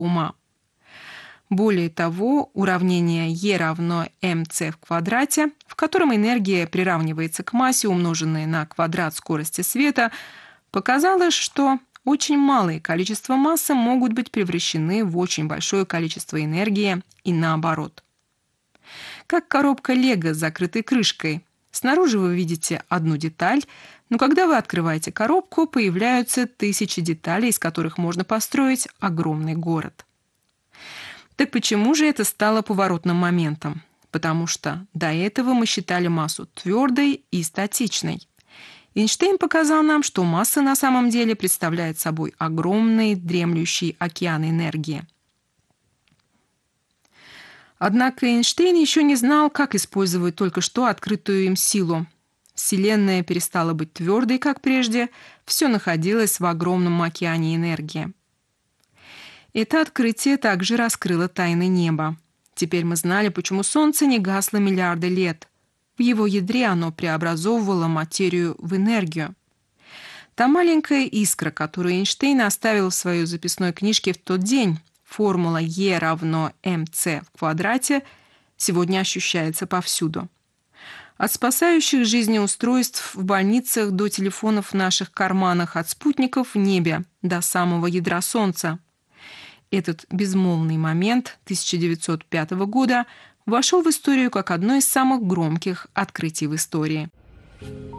ума. Более того, уравнение E равно mc в квадрате, в котором энергия приравнивается к массе, умноженной на квадрат скорости света, показало, что очень малое количество массы могут быть превращены в очень большое количество энергии и наоборот. Как коробка Лего с закрытой крышкой. Снаружи вы видите одну деталь, но когда вы открываете коробку, появляются тысячи деталей, из которых можно построить огромный город. Так почему же это стало поворотным моментом? Потому что до этого мы считали массу твердой и статичной. Эйнштейн показал нам, что масса на самом деле представляет собой огромный дремлющий океан энергии. Однако Эйнштейн еще не знал, как использовать только что открытую им силу. Вселенная перестала быть твердой, как прежде, все находилось в огромном океане энергии. Это открытие также раскрыло тайны неба. Теперь мы знали, почему Солнце не гасло миллиарды лет. В его ядре оно преобразовывало материю в энергию. Та маленькая искра, которую Эйнштейн оставил в своей записной книжке в тот день, формула E равно mc в квадрате, сегодня ощущается повсюду. От спасающих жизни устройств в больницах до телефонов в наших карманах, от спутников в небе до самого ядра Солнца. Этот безмолвный момент 1905 года вошел в историю как одно из самых громких открытий в истории.